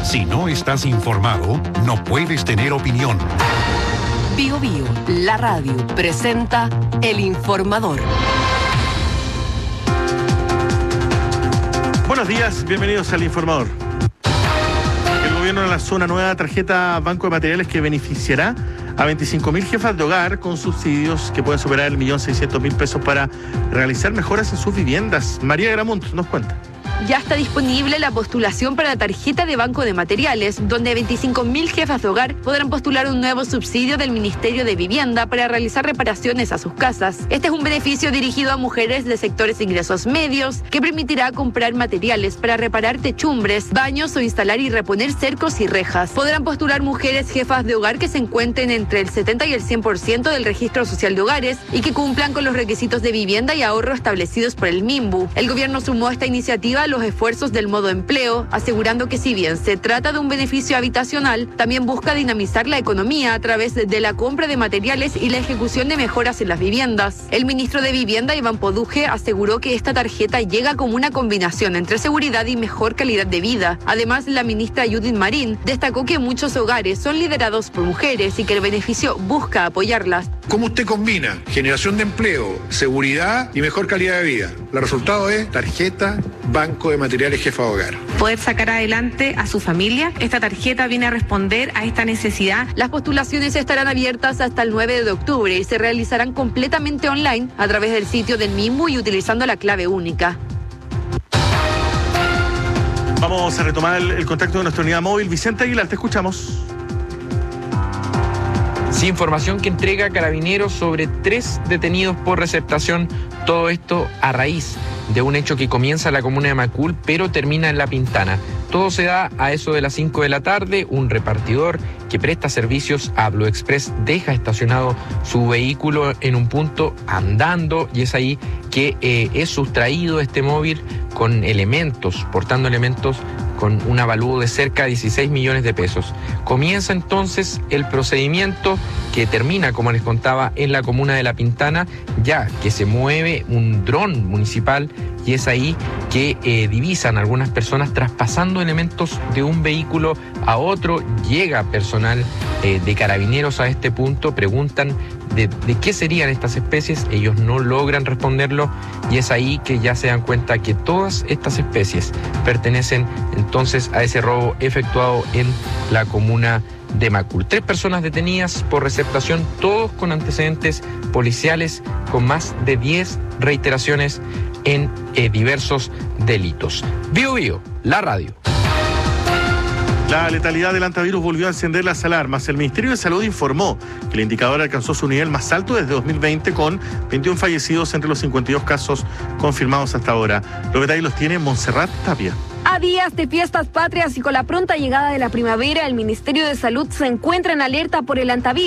Si no estás informado, no puedes tener opinión. Bio Bio, la radio, presenta El Informador. Buenos días, bienvenidos al Informador. El gobierno lanzó una nueva tarjeta Banco de Materiales que beneficiará a 25.000 jefas de hogar con subsidios que pueden superar el 1.600.000 pesos para realizar mejoras en sus viviendas. María Gramunt nos cuenta. Ya está disponible la postulación para la tarjeta de Banco de Materiales, donde 25.000 jefas de hogar podrán postular un nuevo subsidio del Ministerio de Vivienda para realizar reparaciones a sus casas. Este es un beneficio dirigido a mujeres de sectores de ingresos medios que permitirá comprar materiales para reparar techumbres, baños o instalar y reponer cercos y rejas. Podrán postular mujeres jefas de hogar que se encuentren entre el 70 y el 100% del registro social de hogares y que cumplan con los requisitos de vivienda y ahorro establecidos por el MIMBU. El gobierno sumó a esta iniciativa los esfuerzos del modo empleo, asegurando que si bien se trata de un beneficio habitacional, también busca dinamizar la economía a través de la compra de materiales y la ejecución de mejoras en las viviendas. El ministro de Vivienda, Iván Poduje, aseguró que esta tarjeta llega como una combinación entre seguridad y mejor calidad de vida. Además, la ministra Judith Marín destacó que muchos hogares son liderados por mujeres y que el beneficio busca apoyarlas. ¿Cómo usted combina generación de empleo, seguridad y mejor calidad de vida? El resultado es tarjeta Banco de Materiales Jefa de Hogar. Poder sacar adelante a su familia. Esta tarjeta viene a responder a esta necesidad. Las postulaciones estarán abiertas hasta el 9 de octubre y se realizarán completamente online a través del sitio del MIMBU y utilizando la clave única. Vamos a retomar el contacto de nuestra unidad móvil. Vicente Aguilar, te escuchamos. Sí, información que entrega Carabineros sobre 3 detenidos por receptación. Todo esto a raíz de un hecho que comienza en la comuna de Macul, pero termina en La Pintana. Todo se da a eso de las 5 de la tarde. Un repartidor que presta servicios a Blue Express deja estacionado su vehículo en un punto andando y es ahí que es sustraído este móvil con elementos, portando elementos con un avalúo de cerca de 16 millones de pesos. Comienza entonces el procedimiento que termina, como les contaba, en la comuna de La Pintana, ya que se mueve un dron municipal y es ahí que divisan algunas personas traspasando elementos de un vehículo a otro. Llega personal de Carabineros a este punto, preguntan de qué serían estas especies, ellos no logran responderlo y es ahí que ya se dan cuenta que todas estas especies pertenecen entonces a ese robo efectuado en la comuna de Macul. 3 personas detenidas por receptación, todos con antecedentes policiales, con más de 10 reiteraciones en diversos delitos. Bio Bio, la radio. La letalidad del antivirus volvió a encender las alarmas. El Ministerio de Salud informó que el indicador alcanzó su nivel más alto desde 2020 con 21 fallecidos entre los 52 casos confirmados hasta ahora. Los detalles los tiene Montserrat Tapia. A días de fiestas patrias y con la pronta llegada de la primavera, el Ministerio de Salud se encuentra en alerta por el antivirus.